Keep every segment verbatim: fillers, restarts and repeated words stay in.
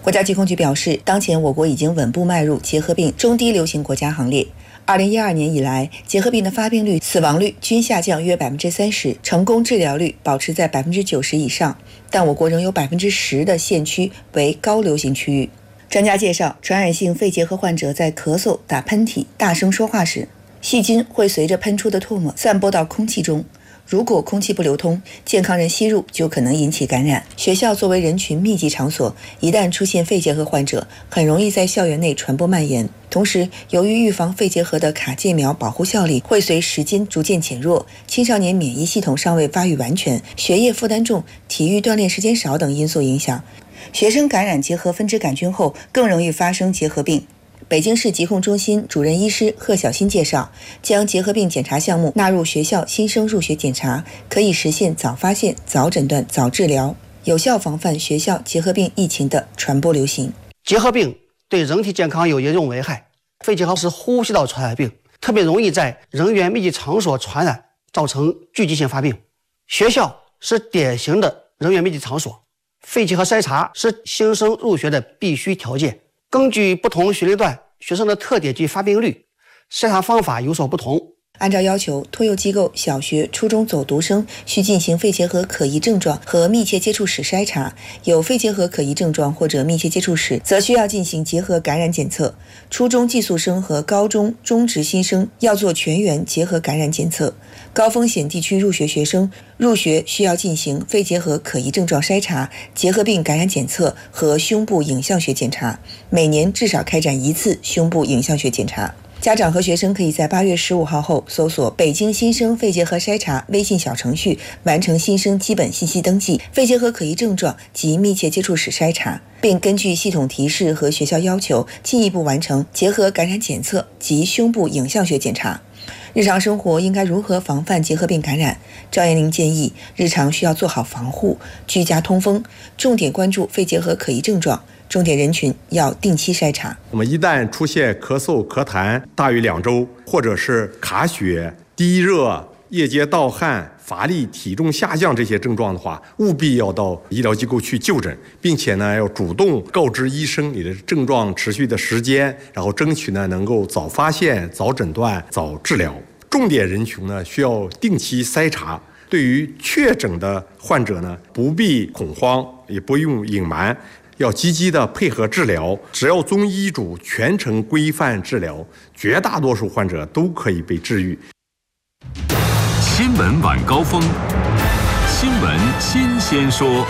国家疾控局表示，当前我国已经稳步迈入结核病中低流行国家行列。二零一二年以来，结核病的发病率、死亡率均下降约百分之三十，成功治疗率保持在百分之九十以上。但我国仍有百分之十的县区为高流行区域。专家介绍，传染性肺结核患者在咳嗽、打喷嚏、大声说话时，细菌会随着喷出的唾沫散播到空气中。如果空气不流通，健康人吸入就可能引起感染。学校作为人群密集场所，一旦出现肺结核患者，很容易在校园内传播蔓延。同时，由于预防肺结核的卡介苗保护效力会随时间逐渐减弱，青少年免疫系统尚未发育完全，学业负担重，体育锻炼时间少等因素影响，学生感染结核分支杆菌后更容易发生结核病。北京市疾控中心主任医师贺小新介绍，将结核病检查项目纳入学校新生入学检查，可以实现早发现、早诊断、早治疗，有效防范学校结核病疫情的传播流行。 结核病对人体健康有严重危害，肺结核是呼吸道传染病，特别容易在人员密集场所传染，造成聚集性发病。学校是典型的人员密集场所，肺结核筛查是新生入学的必须条件。根据不同学龄段学生的特点及发病率，筛查方法有所不同。 按照要求，托幼机构小学、初中走读生需进行肺结核可疑症状和密切接触史筛查，有肺结核可疑症状或者密切接触史，则需要进行结核感染检测。初中寄宿生和高中中职新生要做全员结核感染检测。高风险地区入学学生入学需要进行肺结核可疑症状筛查、结核病感染检测和胸部影像学检查，每年至少开展一次胸部影像学检查。家长和学生可以在八月十五号后搜索北京新生肺结核筛查微信小程序，完成新生基本信息登记、肺结核可疑症状及密切接触史筛查，并根据系统提示和学校要求进一步完成结核感染检测及胸部影像学检查。日常生活应该如何防范结核病感染？赵艳玲建议，日常需要做好防护，居家通风，重点关注肺结核可疑症状，重点人群要定期筛查。 我们一旦出现咳嗽、咳痰大于两周，或者是卡血、低热、夜间盗汗、乏力、体重下降这些症状的话，务必要到医疗机构去就诊，并且呢要主动告知医生你的症状持续的时间，然后争取呢能够早发现、早诊断、早治疗。重点人群呢需要定期筛查。对于确诊的患者呢，不必恐慌，也不用隐瞒，要积极的配合治疗。只要遵医嘱，全程规范治疗，绝大多数患者都可以被治愈。 新闻晚高峰，新闻新鲜说。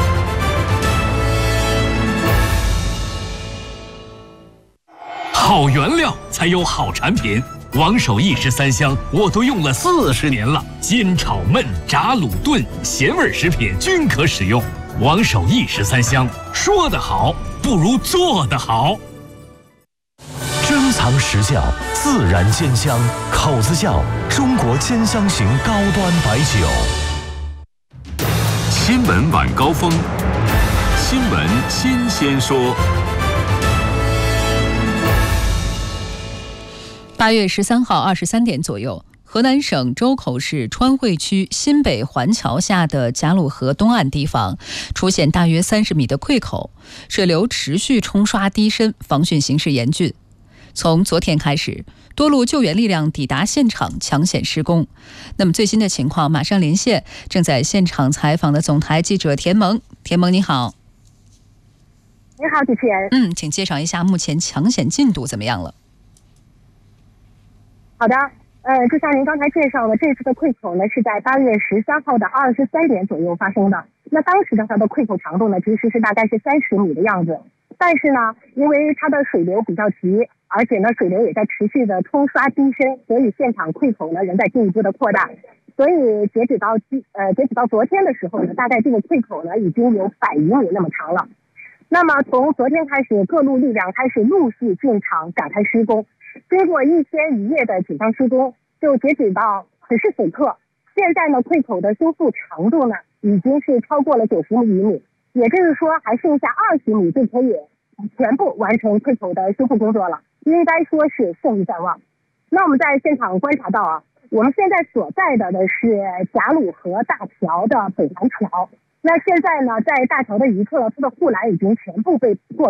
好原料才有好产品。王守义十三香我都用了四十年了，煎炒焖炸卤炖咸味食品均可使用。王守义十三香，说得好不如做得好。 珍藏实窖，自然煎香，口子窖，中国煎香型高端白酒。 新闻晚高峰，新闻新鲜说。 八月十三号二十三点左右，河南省周口市川汇区新北环桥下的贾鲁河东岸堤防出现大约三十米的溃口，水流持续冲刷堤身，防汛形势严峻。从昨天开始，多路救援力量抵达现场抢险施工。那么最新的情况马上连线正在现场采访的总台记者田萌。田萌你好。 你好，主持人。 嗯，请介绍一下目前抢险进度怎么样了？ 好的，呃，就像您刚才介绍的，这次的溃口呢是在八月十三号的二十三点左右发生的。那当时的它的溃口长度呢，其实是大概是三十米的样子。但是呢，因为它的水流比较急，而且呢水流也在持续的冲刷堤身，所以现场溃口呢仍在进一步的扩大。所以截止到呃截止到昨天的时候呢，大概这个溃口呢已经有百余米那么长了。那么从昨天开始，各路力量开始陆续进场展开施工。经过一天一夜的紧张施工，就截止到此时此刻，现在呢溃口的修复长度呢已经是超过了九十厘米，也就是说还剩下二十米就可以全部完成溃口的修复工作了，应该说是胜利在望。那我们在现场观察到啊，我们现在所在的的是贾鲁河大桥的北南桥。那现在呢，在大桥的一侧，它的护栏已经全部被破